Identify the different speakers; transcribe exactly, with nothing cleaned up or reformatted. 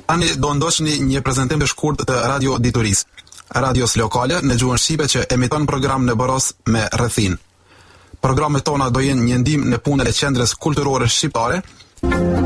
Speaker 1: Tani do ndoshni një prezantim të shkurt të Radio Dituris, radios lokale në gjuhën shqipe që emiton program në Boros me rrethin. Programet tona do jenë një ndihmë në punën e qendrës kulturore shqiptare.